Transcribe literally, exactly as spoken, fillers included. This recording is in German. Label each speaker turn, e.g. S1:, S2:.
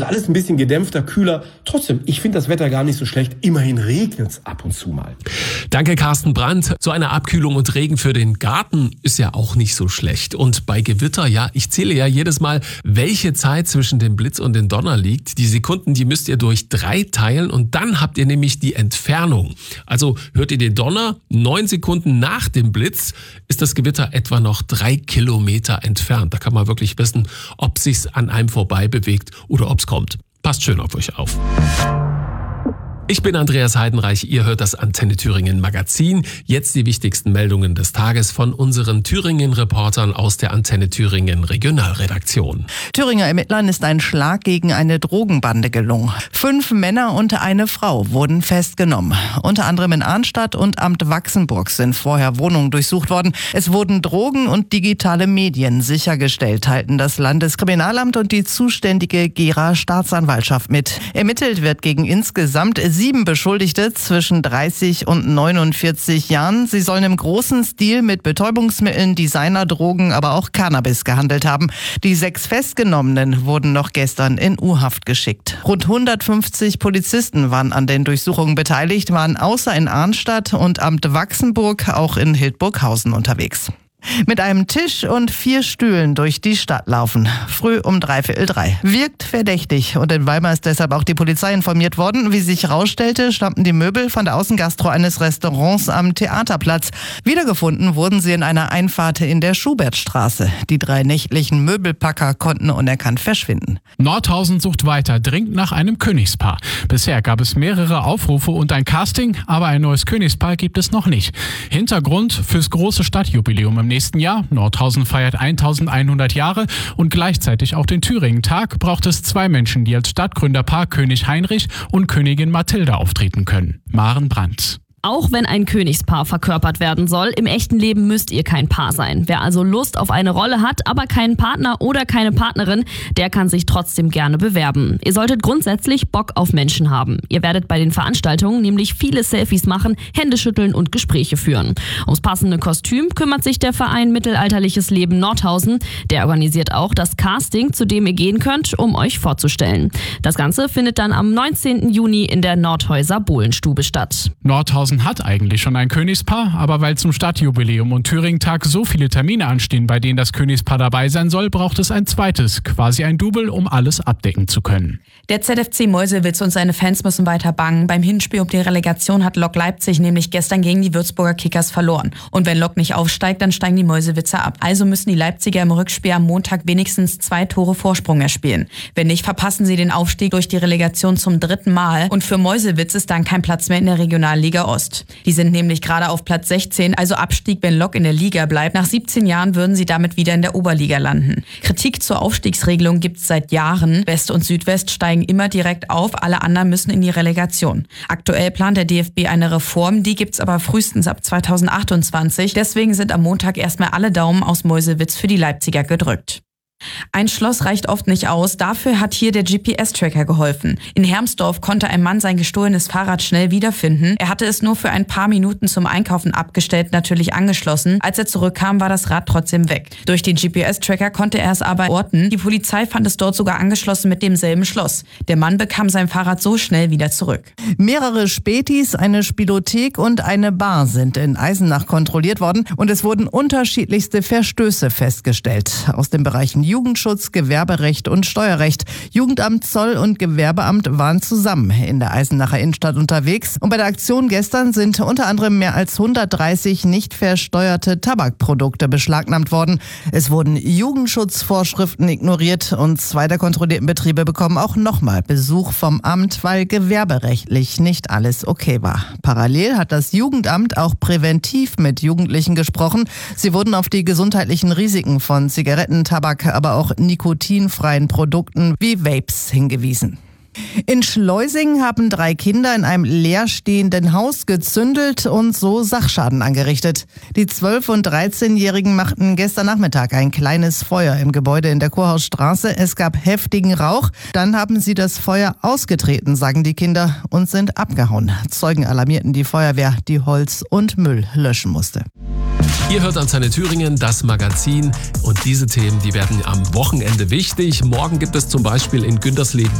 S1: Also alles ein bisschen gedämpfter, kühler. Trotzdem, ich finde das Wetter gar nicht so schlecht. Immerhin regnet es ab und zu mal.
S2: Danke, Carsten Brandt. So eine Abkühlung und Regen für den Garten ist ja auch nicht so schlecht. Und bei Gewitter, ja, ich zähle ja jedes Mal, welche Zeit zwischen dem Blitz und dem Donner liegt. Die Sekunden, die müsst ihr durch drei teilen und dann habt ihr nämlich die Entfernung. Also hört ihr den Donner, neun Sekunden nach dem Blitz ist das Gewitter etwa noch drei Kilometer entfernt. Da kann man wirklich wissen, ob sich's an einem vorbei bewegt oder ob's kommt. Passt schön auf euch auf. Ich bin Andreas Heidenreich, ihr hört das Antenne Thüringen Magazin. Jetzt die wichtigsten Meldungen des Tages von unseren Thüringen-Reportern aus der Antenne Thüringen Regionalredaktion.
S3: Thüringer Ermittlern ist ein Schlag gegen eine Drogenbande gelungen. Fünf Männer und eine Frau wurden festgenommen. Unter anderem in Arnstadt und Amt Wachsenburg sind vorher Wohnungen durchsucht worden. Es wurden Drogen und digitale Medien sichergestellt, teilten das Landeskriminalamt und die zuständige Gera Staatsanwaltschaft mit. Ermittelt wird gegen insgesamt sieben Beschuldigte zwischen dreißig und neunundvierzig Jahren. Sie sollen im großen Stil mit Betäubungsmitteln, Designerdrogen, aber auch Cannabis gehandelt haben. Die sechs Festgenommenen wurden noch gestern in U-Haft geschickt. Rund hundertfünfzig Polizisten waren an den Durchsuchungen beteiligt, waren außer in Arnstadt und Amt Wachsenburg auch in Hildburghausen unterwegs. Mit einem Tisch und vier Stühlen durch die Stadt laufen. Früh um dreiviertel drei. Wirkt verdächtig. Und in Weimar ist deshalb auch die Polizei informiert worden. Wie sich herausstellte, stammten die Möbel von der Außengastro eines Restaurants am Theaterplatz. Wiedergefunden wurden sie in einer Einfahrt in der Schubertstraße. Die drei nächtlichen Möbelpacker konnten unerkannt verschwinden.
S4: Nordhausen sucht weiter, dringend nach einem Königspaar. Bisher gab es mehrere Aufrufe und ein Casting, aber ein neues Königspaar gibt es noch nicht. Hintergrund fürs große Stadtjubiläum im nächsten Jahr. Nordhausen feiert eintausendeinhundert Jahre und gleichzeitig auch den Thüringen-Tag. Braucht es zwei Menschen, die als Stadtgründerpaar König Heinrich und Königin Mathilda auftreten können. Maren Brandt.
S5: Auch wenn ein Königspaar verkörpert werden soll, im echten Leben müsst ihr kein Paar sein. Wer also Lust auf eine Rolle hat, aber keinen Partner oder keine Partnerin, der kann sich trotzdem gerne bewerben. Ihr solltet grundsätzlich Bock auf Menschen haben. Ihr werdet bei den Veranstaltungen nämlich viele Selfies machen, Hände schütteln und Gespräche führen. Ums passende Kostüm kümmert sich der Verein Mittelalterliches Leben Nordhausen. Der organisiert auch das Casting, zu dem ihr gehen könnt, um euch vorzustellen. Das Ganze findet dann am neunzehnten Juni in der Nordhäuser Bohlenstube statt.
S4: Nordhausen hat eigentlich schon ein Königspaar, aber weil zum Stadtjubiläum und Thüringen-Tag so viele Termine anstehen, bei denen das Königspaar dabei sein soll, braucht es ein zweites, quasi ein Double, um alles abdecken zu können.
S6: Der Z F C Meuselwitz und seine Fans müssen weiter bangen. Beim Hinspiel um die Relegation hat Lok Leipzig nämlich gestern gegen die Würzburger Kickers verloren. Und wenn Lok nicht aufsteigt, dann steigen die Meuselwitzer ab. Also müssen die Leipziger im Rückspiel am Montag wenigstens zwei Tore Vorsprung erspielen. Wenn nicht, verpassen sie den Aufstieg durch die Relegation zum dritten Mal. Und für Meuselwitz ist dann kein Platz mehr in der Regionalliga Ost. Die sind nämlich gerade auf Platz sechzehn, also Abstieg, wenn Lok in der Liga bleibt. Nach siebzehn Jahren würden sie damit wieder in der Oberliga landen. Kritik zur Aufstiegsregelung gibt es seit Jahren. West und Südwest steigen immer direkt auf, alle anderen müssen in die Relegation. Aktuell plant der D F B eine Reform, die gibt's aber frühestens ab zweitausendachtundzwanzig. Deswegen sind am Montag erstmal alle Daumen aus Meuselwitz für die Leipziger gedrückt. Ein Schloss reicht oft nicht aus, dafür hat hier der G P S-Tracker geholfen. In Hermsdorf konnte ein Mann sein gestohlenes Fahrrad schnell wiederfinden. Er hatte es nur für ein paar Minuten zum Einkaufen abgestellt, natürlich angeschlossen. Als er zurückkam, war das Rad trotzdem weg. Durch den G P S-Tracker konnte er es aber orten. Die Polizei fand es dort sogar angeschlossen mit demselben Schloss. Der Mann bekam sein Fahrrad so schnell wieder zurück.
S3: Mehrere Spätis, eine Spielothek und eine Bar sind in Eisenach kontrolliert worden und es wurden unterschiedlichste Verstöße festgestellt. Aus den Bereichen Jugendschutz, Gewerberecht und Steuerrecht. Jugendamt, Zoll und Gewerbeamt waren zusammen in der Eisenacher Innenstadt unterwegs. Und bei der Aktion gestern sind unter anderem mehr als hundertdreißig nicht versteuerte Tabakprodukte beschlagnahmt worden. Es wurden Jugendschutzvorschriften ignoriert und zwei der kontrollierten Betriebe bekommen auch nochmal Besuch vom Amt, weil gewerberechtlich nicht alles okay war. Parallel hat das Jugendamt auch präventiv mit Jugendlichen gesprochen. Sie wurden auf die gesundheitlichen Risiken von Zigaretten, Tabak, aber auch nikotinfreien Produkten wie Vapes hingewiesen. In Schleusing haben drei Kinder in einem leerstehenden Haus gezündelt und so Sachschaden angerichtet. Die zwölf- und dreizehnjährigen machten gestern Nachmittag ein kleines Feuer im Gebäude in der Kurhausstraße. Es gab heftigen Rauch. Dann haben sie das Feuer ausgetreten, sagen die Kinder, und sind abgehauen. Zeugen alarmierten die Feuerwehr, die Holz und Müll löschen musste.
S2: Ihr hört Antenne Thüringen, das Magazin. Und diese Themen, die werden am Wochenende wichtig. Morgen gibt es zum Beispiel in Güntersleben